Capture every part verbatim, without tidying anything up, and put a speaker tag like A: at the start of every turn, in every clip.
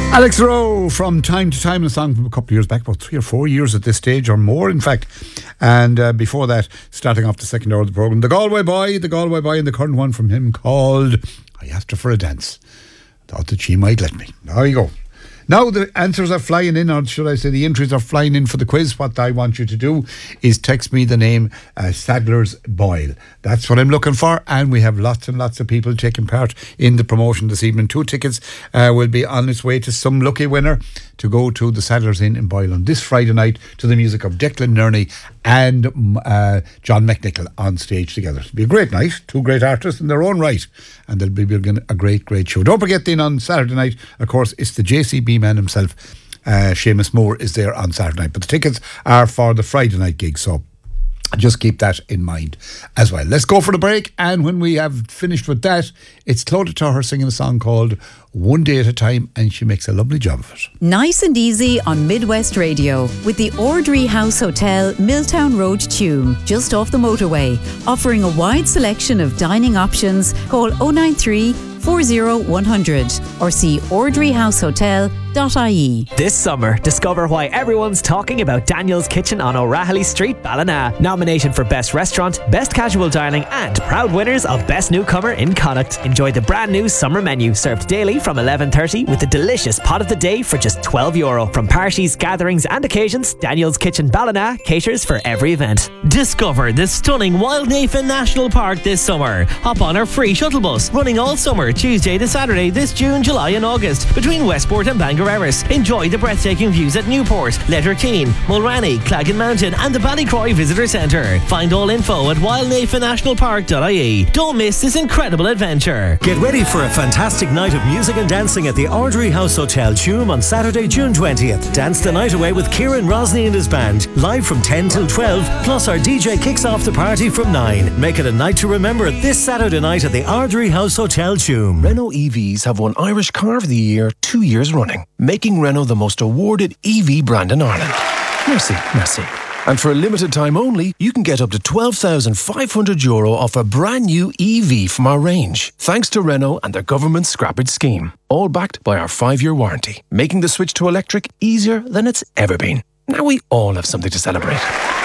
A: Alex Rowe from Time to Time, a song from a couple of years back, about three or four years at this stage, or more in fact. And uh, before that, starting off the second hour of the programme, the Galway Boy, the Galway Boy, and the current one from him called I Asked Her for a Dance. Thought that she might let me. There you go. Now the answers are flying in, or should I say the entries are flying in for the quiz. What I want you to do is text me the name uh, Sadler's Boyle. That's what I'm looking for, and we have lots and lots of people taking part in the promotion this evening. Two tickets uh, will be on its way to some lucky winner to go to the Sadler's Inn in Boyle on this Friday night to the music of Declan Nerney and uh, John McNichol on stage together. It'll be a great night, two great artists in their own right, and they'll be bringing a great, great show. Don't forget then on Saturday night, of course, it's the J C B man himself, uh, Seamus Moore, is there on Saturday night, but the tickets are for the Friday night gig, so just keep that in mind as well. Let's go for the break, and when we have finished with that, it's Clodagh Tuher singing a song called One Day at a Time, and she makes a lovely job of it.
B: Nice and easy on Midwest Radio with the Ordry House Hotel, Milltown Road, Tuam, just off the motorway, offering a wide selection of dining options. Call oh nine three, four oh one hundred or see ordry house hotel dot I E.
C: This summer, discover why everyone's talking about Daniel's Kitchen on O'Rahilly Street, Ballina. Nominated for Best Restaurant, Best Casual Dining and proud winners of Best Newcomer in Connacht. Enjoy the brand new summer menu served daily from eleven thirty with a delicious pot of the day for just twelve euro. From parties, gatherings and occasions, Daniel's Kitchen Ballina caters for every event.
D: Discover the stunning Wildnafen National Park this summer. Hop on our free shuttle bus running all summer, Tuesday to Saturday this June, July and August between Westport and Bangor. Enjoy the breathtaking views at Newport, Letterkeene, Mulranny, Claggan Mountain and the Ballycroy Visitor Centre. Find all info at wildnafen national park dot I E. Don't miss this incredible adventure.
E: Get ready for a fantastic night of music and dancing at the Ordry House Hotel, Tuam on Saturday, June twentieth. Dance the night away with Kieran Rosny and his band, live from ten till twelve, plus our D J kicks off the party from nine. Make it a night to remember this Saturday night at the Ordry House Hotel, Tuam.
F: Renault E Vs have won Irish Car of the Year two years running, making Renault the most awarded E V brand in Ireland. Merci, merci. And for a limited time only, you can get up to twelve thousand five hundred euro off a brand new E V from our range, thanks to Renault and their government scrappage scheme. All backed by our five-year warranty, making the switch to electric easier than it's ever been. Now we all have something to celebrate.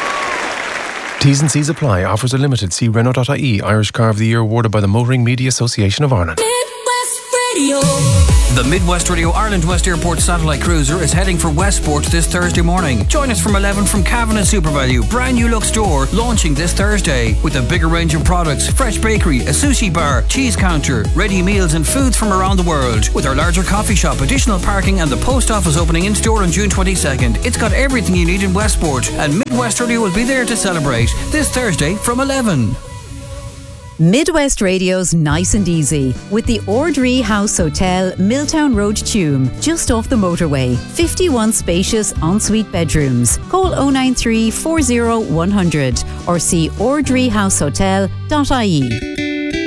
F: T's and C's apply. Offers are limited. See Renault dot I E. Irish Car of the Year awarded by the Motoring Media Association of Ireland.
G: Midwest Radio.
H: The Midwest Radio Ireland West Airport satellite cruiser is heading for Westport this Thursday morning. Join us from eleven from Cavan and SuperValue, brand new look store launching this Thursday with a bigger range of products, fresh bakery, a sushi bar, cheese counter, ready meals and foods from around the world. With our larger coffee shop, additional parking and the post office opening in store on June twenty-second. It's got everything you need in Westport, and Midwest Radio will be there to celebrate this Thursday from eleven.
B: Midwest Radio's Nice and Easy with the Ordry House Hotel, Milltown Road, Tuam, just off the motorway. fifty-one spacious ensuite bedrooms. Call oh nine three, four oh one hundred or see ordry house hotel dot I E.